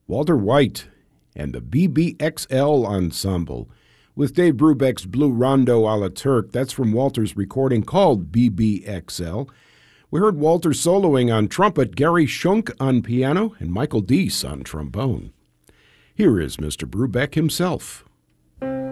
Walter White and the BBXL Ensemble with Dave Brubeck's Blue Rondo a la Turk. That's from Walter's recording called BBXL. We heard Walter soloing on trumpet, Gary Schunk on piano, and Michael Deese on trombone. Here is Mr. Brubeck himself.